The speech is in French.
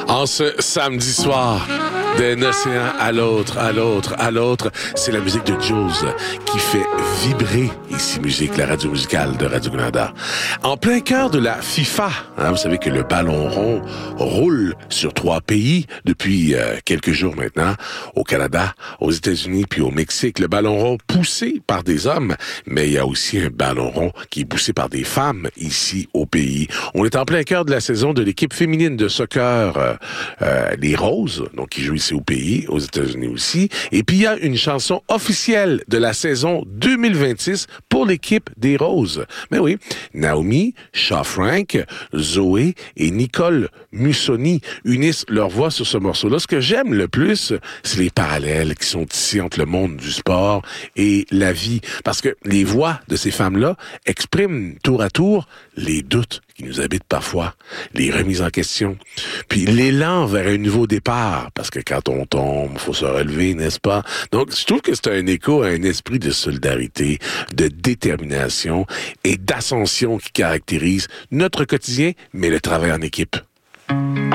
En ce samedi soir, d'un océan à l'autre, à l'autre, à l'autre, c'est la musique de Jules qui fait vibrer ici Musique, la radio musicale de Radio-Canada. En plein cœur de la FIFA, vous savez que le ballon rond roule sur 3 pays depuis quelques jours maintenant, au Canada, aux États-Unis puis au Mexique. Le ballon rond poussé par des hommes, mais il y a aussi un ballon rond qui est poussé par des femmes ici au pays. On est en plein cœur de la saison de l'équipe féminine de soccer, les Roses, donc qui joue ici au pays, aux États-Unis aussi. Et puis il y a une chanson officielle de la saison 2026 pour l'équipe des Roses. Mais oui, Naomi, Shaw-Frank, Zoé et Nicole Mussoni unissent leurs voix sur ce morceau-là. Ce que j'aime le plus, c'est les parallèles qui sont ici entre le monde du sport et la vie. Parce que les voix de ces femmes-là expriment tour à tour les doutes qui nous habitent parfois, les remises en question, puis l'élan vers un nouveau départ, parce que quand on tombe, faut se relever, n'est-ce pas? Donc, je trouve que c'est un écho à un esprit de solidarité, de détermination et d'ascension qui caractérise notre quotidien, mais le travail en équipe.